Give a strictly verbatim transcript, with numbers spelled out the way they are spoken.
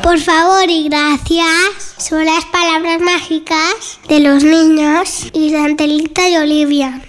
Por favor y gracias. Son las palabras mágicas de los niños y de Angelita y Olivia.